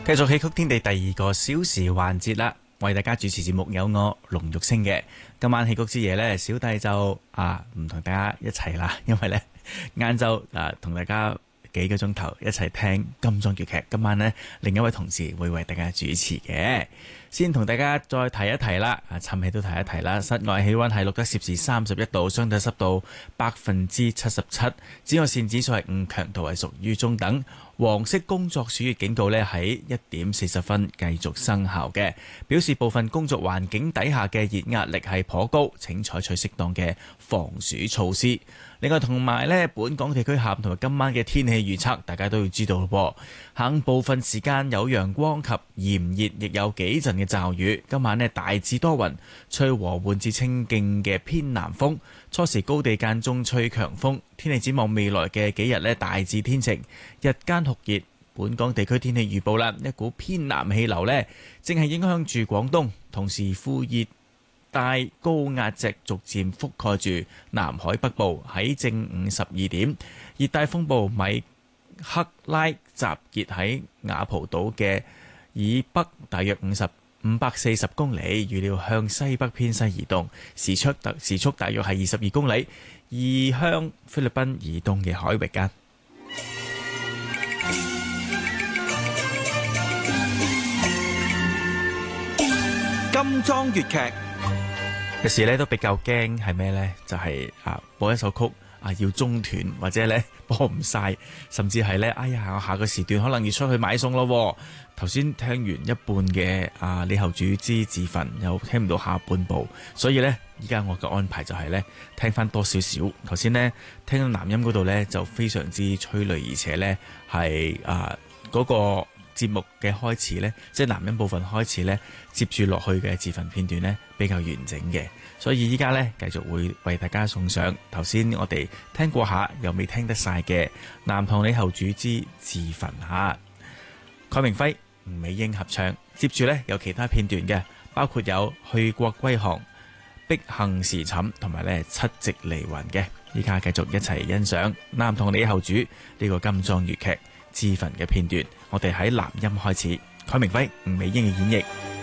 繼續戲曲天地第2個小時環節啦，為大家主持節目有我龍玉清嘅。今晚戲曲之夜呢，小弟就唔同大家一齊啦，因為呢晏晝同大家幾個鐘頭一齊聽金裝粵劇。今晚呢，另一位同事會為大家主持嘅。先同大家再提一提啦，趁氣都提一提啦。室外氣溫係錄得攝氏31度，相對濕度77%，紫外線指數係5，強度係屬於中等。黃色工作暑熱警告呢喺1點40分繼續生效嘅，表示部分工作環境底下嘅熱壓力係頗高，請採取適當嘅防暑措施。另外同埋呢，本港地區下午同埋今晚嘅天氣預測，大家都要知道咯。下午部分時間有陽光及炎熱，亦有幾陣嘅驟雨。今晚呢，大致多雲，吹和緩至清勁嘅偏南風，初時高地間中吹強風。天氣展望未來嘅幾日呢，大致天晴，日間酷熱。本港地區天氣預報啦，一股偏南氣流呢，正係影響住廣東，同時副熱帶高壓脊逐漸覆蓋住南海北部。喺正午12點，熱帶風暴米克拉集結喺雅蒲島嘅以北大約540公里，預料向西北偏西移動，時速大約係22公里，移向菲律賓以東嘅海域間。 金裝粵劇有時咧都比較驚係咩呢？就係播一首曲要中斷，或者咧播唔晒，甚至係咧我下個時段可能要出去買餸咯。頭先聽完一半嘅李後主之自焚，又聽唔到下半部，所以呢，依家我嘅安排就係呢，聽翻多少少。頭先呢，聽到男音嗰度呢，就非常之催淚，而且呢，係嗰個節目嘅開始呢，即係男音部分開始呢，接住落去嘅自焚片段呢，比較完整嘅，所以依家呢，繼續會為大家送上頭先我哋聽過下又未聽得晒嘅南唐李後主之自焚下，蓋明輝、吳美英合唱。接住呢，有其他片段嘅，包括有去國歸航、碧幸時寢同埋呢七夕離雲嘅。依家繼續一齊欣賞南唐李後主呢個金裝粵劇自焚嘅片段。我哋喺男音開始，蓋明輝、吳美英嘅演繹。